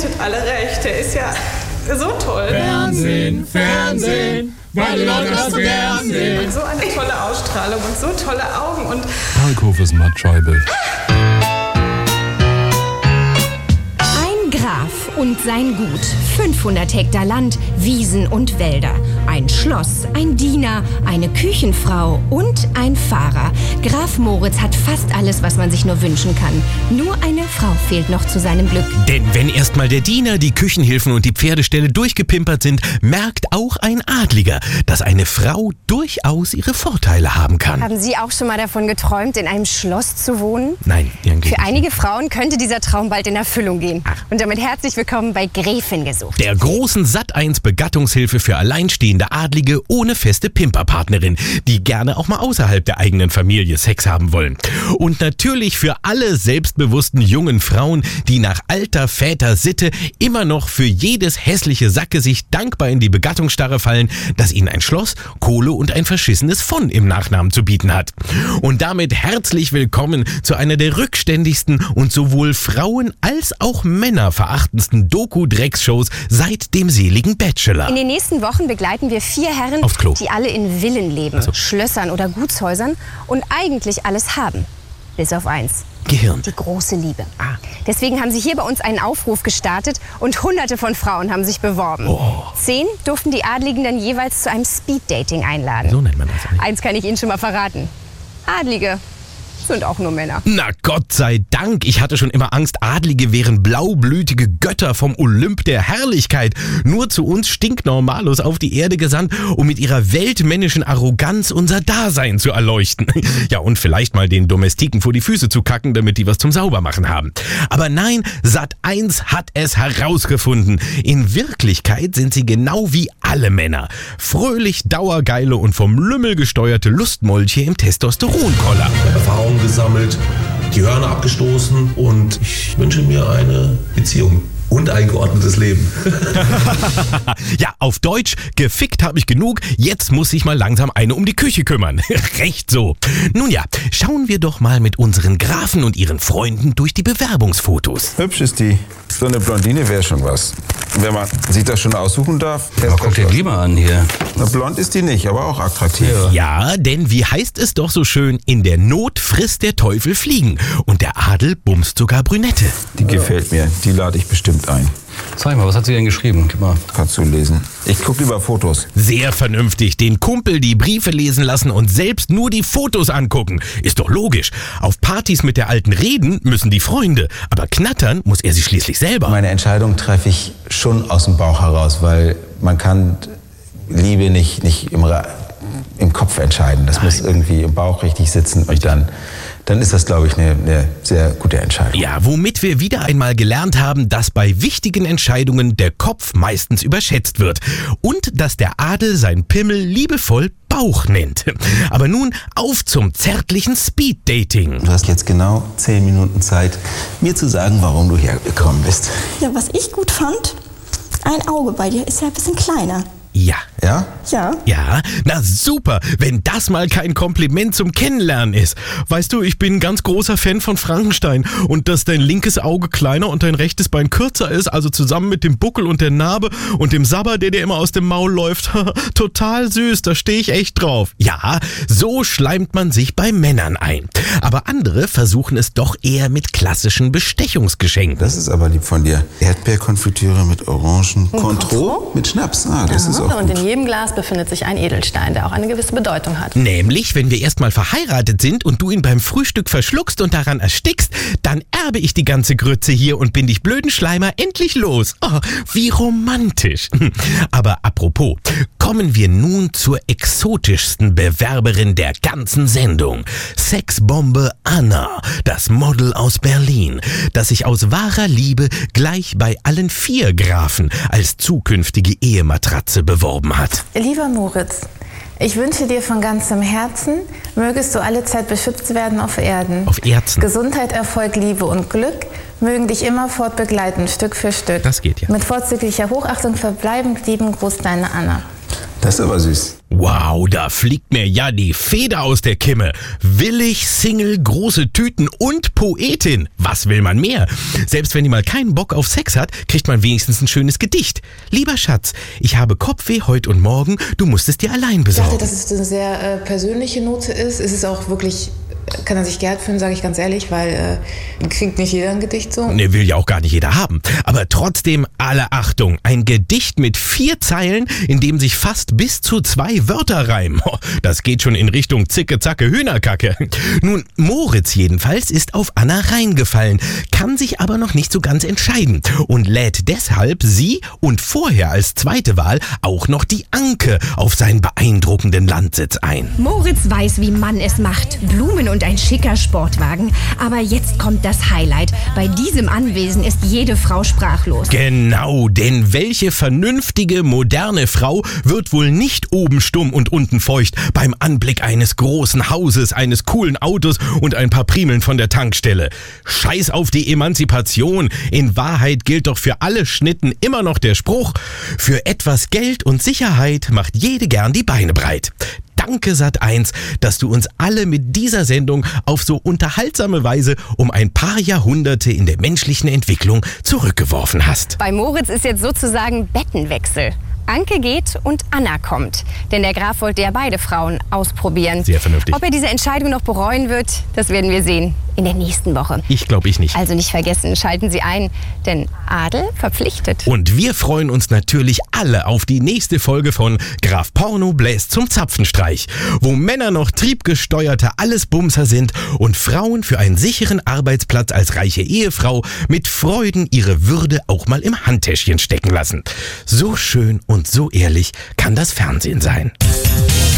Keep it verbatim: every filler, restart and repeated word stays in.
hättet alle recht. Der ist ja so toll. Fernsehen, Fernsehen, weil die Leute das gern sehen. Und so eine tolle Ausstrahlung und so tolle Augen und... Kalkhofes Mattscheibe. Graf und sein Gut. fünfhundert Hektar Land, Wiesen und Wälder. Ein Schloss, ein Diener, eine Küchenfrau und ein Fahrer. Graf Moritz hat fast alles, was man sich nur wünschen kann. Nur eine Frau fehlt noch zu seinem Glück. Denn wenn erstmal der Diener, die Küchenhilfen und die Pferdeställe durchgepimpert sind, merkt auch ein Adliger, dass eine Frau durchaus ihre Vorteile haben kann. Haben Sie auch schon mal davon geträumt, in einem Schloss zu wohnen? Nein, Jan, Für einige Frauen könnte dieser Traum bald in Erfüllung gehen. Ach. Und damit herzlich willkommen bei Gräfin gesucht. Der großen Sat eins Begattungshilfe für alleinstehende Adlige ohne feste Pimperpartnerin, die gerne auch mal außerhalb der eigenen Familie Sex haben wollen. Und natürlich für alle selbstbewussten jungen Frauen, die nach alter Väter Sitte immer noch für jedes hässliche Sackgesicht dankbar in die Begattungsstarre fallen, dass ihnen ein Schloss, Kohle und ein verschissenes von im Nachnamen zu bieten hat. Und damit herzlich willkommen zu einer der rückständigsten und sowohl Frauen als auch Männer verachtendsten Doku-Drecks-Shows seit dem seligen Bachelor. In den nächsten Wochen begleiten wir vier Herren, Aufs Klo. die alle in Villen leben, Also. Schlössern oder Gutshäusern und eigentlich alles haben. Bis auf eins. Gehirn. Die große Liebe. Ah. Deswegen haben sie hier bei uns einen Aufruf gestartet und hunderte von Frauen haben sich beworben. Oh. Zehn durften die Adligen dann jeweils zu einem Speed-Dating einladen. So nennt man das eigentlich. Eins kann ich Ihnen schon mal verraten. Adlige sind auch nur Männer. Na Gott sei Dank, ich hatte schon immer Angst, Adlige wären blaublütige Götter vom Olymp der Herrlichkeit, nur zu uns Stinknormalos auf die Erde gesandt, um mit ihrer weltmännischen Arroganz unser Dasein zu erleuchten. Ja, und vielleicht mal den Domestiken vor die Füße zu kacken, damit die was zum Saubermachen haben. Aber nein, Sat eins hat es herausgefunden. In Wirklichkeit sind sie genau wie alle Männer. Fröhlich, dauergeile und vom Lümmel gesteuerte Lustmolche im Testosteronkoller. Erfahrung gesammelt, die Hörner abgestoßen und ich wünsche mir eine Beziehung und ein geordnetes Leben. Ja, auf Deutsch, gefickt habe ich genug, jetzt muss sich mal langsam eine um die Küche kümmern. Recht so. Nun ja, schauen wir doch mal mit unseren Grafen und ihren Freunden durch die Bewerbungsfotos. Hübsch ist die. So eine Blondine wäre schon was. Wenn man sich das schon aussuchen darf. Aber guck dir lieber an hier. Na, blond ist die nicht, aber auch attraktiv. Ja, denn wie heißt es doch so schön, in der Not frisst der Teufel Fliegen und der Adel bumst sogar Brünette. Die gefällt mir, die lade ich bestimmt ein. Zeig mal, was hat sie denn geschrieben? Gib mal. Kannst du lesen. Ich gucke lieber Fotos. Sehr vernünftig, den Kumpel die Briefe lesen lassen und selbst nur die Fotos angucken. Ist doch logisch. Auf Partys mit der Alten reden müssen die Freunde, aber knattern muss er sie schließlich selber. Meine Entscheidung treffe ich schon aus dem Bauch heraus, weil man kann Liebe nicht, nicht im, Ra- im Kopf entscheiden. Das Nein. muss irgendwie im Bauch richtig sitzen und dann... dann ist das, glaube ich, eine, eine sehr gute Entscheidung. Ja, womit wir wieder einmal gelernt haben, dass bei wichtigen Entscheidungen der Kopf meistens überschätzt wird und dass der Adel sein Pimmel liebevoll Bauch nennt. Aber nun auf zum zärtlichen Speed-Dating. Du hast jetzt genau zehn Minuten Zeit, mir zu sagen, warum du hergekommen bist. Ja, was ich gut fand, ein Auge bei dir ist ja ein bisschen kleiner. Ja. Ja? Ja. Ja? Na super, wenn das mal kein Kompliment zum Kennenlernen ist. Weißt du, ich bin ein ganz großer Fan von Frankenstein und dass dein linkes Auge kleiner und dein rechtes Bein kürzer ist, also zusammen mit dem Buckel und der Narbe und dem Sabber, der dir immer aus dem Maul läuft. Total süß, da stehe ich echt drauf. Ja, so schleimt man sich bei Männern ein. Aber andere versuchen es doch eher mit klassischen Bestechungsgeschenken. Das ist aber lieb von dir. Erdbeerkonfitüre mit Orangen. Cointreau mit Schnaps. Ah, das ist auch Und gut. in jedem Glas befindet sich ein Edelstein, der auch eine gewisse Bedeutung hat. Nämlich, wenn wir erstmal verheiratet sind und du ihn beim Frühstück verschluckst und daran erstickst, dann erbe ich die ganze Grütze hier und bin dich blöden Schleimer endlich los. Oh, wie romantisch. Aber apropos, kommen wir nun zur exotischsten Bewerberin der ganzen Sendung. Sexbombe Anna, das Model aus Berlin, das sich aus wahrer Liebe gleich bei allen vier Grafen als zukünftige Ehematratze beworben hat. Lieber Moritz, ich wünsche dir von ganzem Herzen, mögest du alle Zeit beschützt werden auf Erden. Auf Erden. Gesundheit, Erfolg, Liebe und Glück mögen dich immerfort begleiten, Stück für Stück. Das geht ja. Mit vorzüglicher Hochachtung verbleibend lieben Gruß, deine Anna. Das ist aber süß. Wow, da fliegt mir ja die Feder aus der Kimme. Willig, Single, große Tüten und Poetin. Was will man mehr? Selbst wenn die mal keinen Bock auf Sex hat, kriegt man wenigstens ein schönes Gedicht. Lieber Schatz, ich habe Kopfweh heute und morgen, du musst es dir allein besorgen. Ich dachte, dass es eine sehr äh, persönliche Note ist. Es ist auch wirklich, kann er sich geehrt fühlen, sage ich ganz ehrlich, weil äh, kriegt nicht jeder ein Gedicht so. Ne, will ja auch gar nicht jeder haben. Aber trotzdem alle Achtung. Ein Gedicht mit vier Zeilen, in dem sich fast bis zu zwei Wörter reimen. Das geht schon in Richtung Zicke, Zacke, Hühnerkacke. Nun, Moritz jedenfalls ist auf Anna reingefallen, kann sich aber noch nicht so ganz entscheiden und lädt deshalb sie und vorher als zweite Wahl auch noch die Anke auf seinen beeindruckenden Landsitz ein. Moritz weiß, wie man es macht. Blumen und ein schicker Sportwagen. Aber jetzt kommt das Highlight. Bei diesem Anwesen ist jede Frau sprachlos. Genau, denn welche vernünftige, moderne Frau wird wohl nicht oben stumm und unten feucht beim Anblick eines großen Hauses, eines coolen Autos und ein paar Primeln von der Tankstelle? Scheiß auf die Emanzipation. In Wahrheit gilt doch für alle Schnitten immer noch der Spruch: Für etwas Geld und Sicherheit macht jede gern die Beine breit. Danke Sat eins, dass du uns alle mit dieser Sendung auf so unterhaltsame Weise um ein paar Jahrhunderte in der menschlichen Entwicklung zurückgeworfen hast. Bei Moritz ist jetzt sozusagen Bettenwechsel. Anke geht und Anna kommt. Denn der Graf wollte ja beide Frauen ausprobieren. Sehr vernünftig. Ob er diese Entscheidung noch bereuen wird, das werden wir sehen in der nächsten Woche. Ich glaube ich nicht. Also nicht vergessen, schalten Sie ein, denn Adel verpflichtet. Und wir freuen uns natürlich alle auf die nächste Folge von Graf Porno bläst zum Zapfenstreich, wo Männer noch triebgesteuerte Allesbumser sind und Frauen für einen sicheren Arbeitsplatz als reiche Ehefrau mit Freuden ihre Würde auch mal im Handtäschchen stecken lassen. So schön und so ehrlich kann das Fernsehen sein.